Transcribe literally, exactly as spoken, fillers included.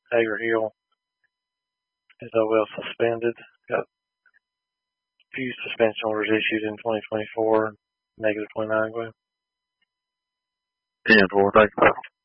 Hager Hill, his O L suspended. Got a few suspension orders issued in twenty twenty-four, negative twenty-nine, Glenn. ten four, thank you.